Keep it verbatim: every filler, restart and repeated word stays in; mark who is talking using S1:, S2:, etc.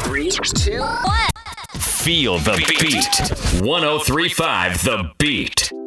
S1: Three, two, one.
S2: Feel the beat. one oh three point five The Beat.